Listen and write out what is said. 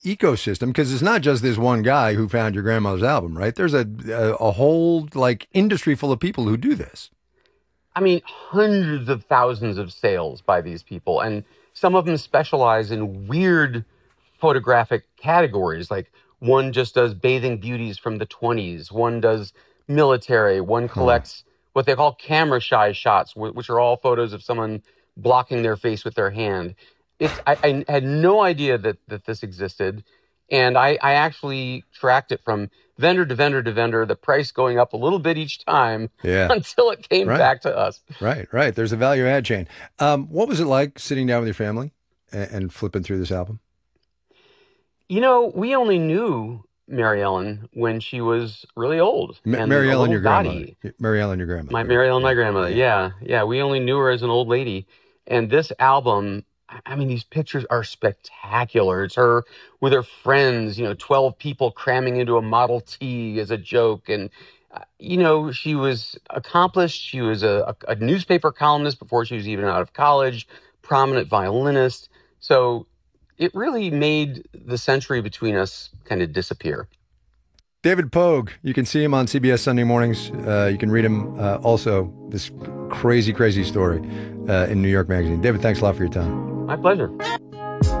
ecosystem, because it's not just this one guy who found your grandmother's album, right? There's a whole like industry full of people who do this. I mean, hundreds of thousands of sales by these people, and some of them specialize in weird photographic categories. Like one just does bathing beauties from the 20s, one does military, one collects what they call camera shy shots, which are all photos of someone blocking their face with their hand. I had no idea that this existed. And I actually tracked it from vendor to vendor to vendor, the price going up a little bit each time until it came back to us. Right. There's a value add chain. What was it like sitting down with your family and flipping through this album? You know, we only knew Mary Ellen when she was really old. Mary Ellen, your grandmother. Mary Ellen, your grandmother. Mary Ellen, my grandmother. Yeah. We only knew her as an old lady. And this album, I mean, these pictures are spectacular. It's her with her friends, 12 people cramming into a Model T as a joke. And, she was accomplished. She was a newspaper columnist before she was even out of college, prominent violinist. So it really made the century between us kind of disappear. David Pogue, you can see him on CBS Sunday mornings. You can read him also, this crazy, crazy story in New York Magazine. David, thanks a lot for your time. My pleasure.